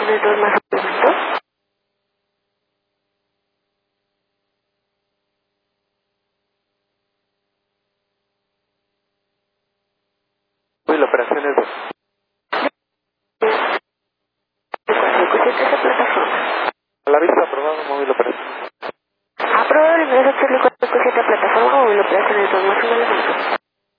operaciones 2 más elementos. Móvil operaciones 2. Esta plataforma. A la vista aprobado móvil operaciones. Aprobado el ingreso técnico de plataforma móvil operaciones 2 más un elemento.